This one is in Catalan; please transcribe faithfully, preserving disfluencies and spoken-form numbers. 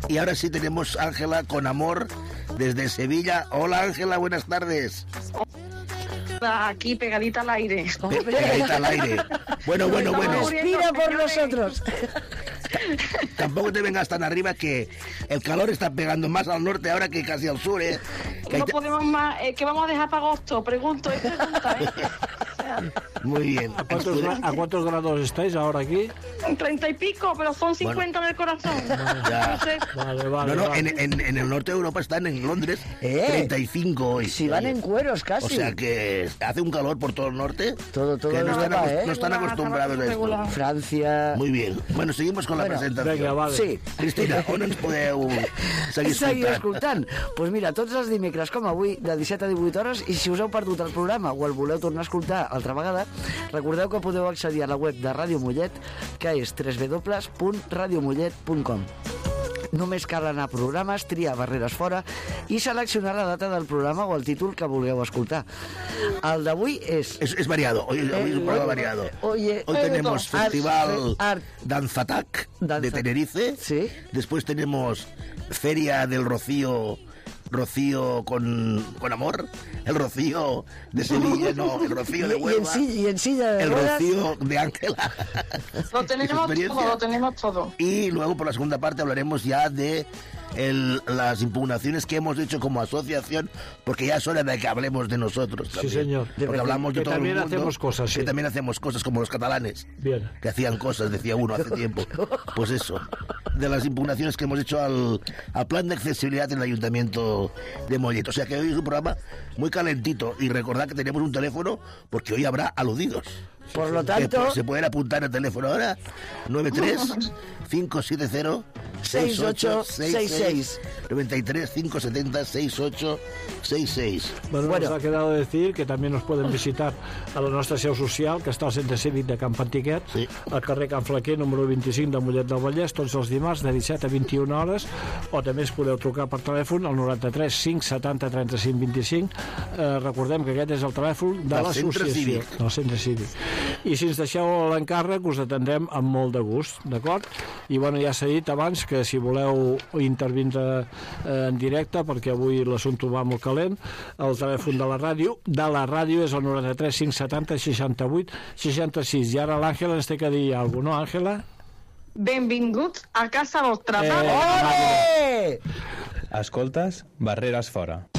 Y ahora sí tenemos a Ángela con amor desde Sevilla. Hola Ángela, buenas tardes. Aquí pegadita al aire. Pe- pegadita al aire. Bueno, bueno, bueno. Respira por nosotros. Tampoco te vengas tan arriba, que el calor está pegando más al norte ahora que casi al sur, ¿eh? Que No te... podemos más. Eh, ¿Qué vamos a dejar para agosto? Pregunto, es pregunta, ¿eh? Muy bien. ¿A cuántos, ¿A cuántos grados estáis ahora aquí? Treinta y pico, pero son cincuenta en el corazón. Ya. No sé. Vale, vale. No, no, vale. en, en, en el norte de Europa están en Londres Eh, treinta y cinco hoy. Si van Oye. en cueros casi. O sea que hace un calor por todo el norte. Todo, todo que no están, Europa, acos- ¿eh? no están acostumbrados a esto. Regular. Francia... Muy bien. Bueno, seguimos con la Bueno, presentación. Vinga, vale. Sí. Cristina, on ens podeu seguir Seguir escoltant? escoltant. Doncs pues mira, tots els dimecres, com avui, de disset a divuit hores, i si us heu perdut el programa o el voleu tornar a escoltar altra vegada, recordeu que podeu accedir a la web de Ràdio Mollet, que és w w w punt radio mollet punt com. Només cal anar a programes, triar barreres fora i seleccionar la data del programa o el títol que vulgueu escoltar. El d'avui és... Es, es variado, hoy, hoy es un programa variado. Oye, Hoy tenemos Art- Festival Art- Danzatac de Danza- Tenerife. Sí. Después tenemos Feria del Rocío, Rocío con, con amor. El Rocío de Sevilla, no, el Rocío de y, en, Huelva. si- y en silla de El ruedas. Rocío de Ángela. Lo Y su tenemos experiencia. todo, lo tenemos todo. Y luego por la segunda parte hablaremos ya de el, las impugnaciones que hemos hecho como asociación, porque ya es hora de que hablemos de nosotros también. Sí, señor. Porque hablamos de Que todo el también mundo, hacemos cosas, que sí. también hacemos cosas como los catalanes, Bien. que hacían cosas, decía uno hace tiempo. Pues eso, de las impugnaciones que hemos hecho al, al plan de accesibilidad en el Ayuntamiento de Mollet. O sea que hoy es un programa muy calentito, y recordad que tenemos un teléfono porque hoy habrá aludidos. Por lo Que, tanto, pues, se pueden apuntar el teléfono ahora, nueve tres cinco siete cero seis ocho seis seis, nueve tres cinco siete cero seis ocho seis seis. Bueno, Bueno. nos ha quedado decir que també nos poden visitar a la nostra seu social, que està al centre cívic de Can Pantiquet, Sí. al carrer Can Flaquer, número vint-i-cinc de Mollet del Vallès, tots els dimarts de disset a vint i una hores, o també es podeu trucar per telèfon al noranta-tres cinc setanta trenta-cinc vint-i-cinc. Eh, recordem que aquest és el telèfon de Del centre l'associació, cívic. del centre cívic. I si ens deixeu l'encàrrec, us atendrem amb molt de gust, d'acord? I bueno, ja s'ha dit abans que si voleu intervindre eh, en directe, perquè avui l'assumpte va molt calent, el telèfon de la ràdio de la ràdio és el noranta-tres cinc setanta seixanta-vuit seixanta-sis. I ara l'Àngela ens té que dir alguna cosa, no, Àngela? Benvinguts a casa vostra. Eh, vale? ¡ole! Escoltes Barreres Fora.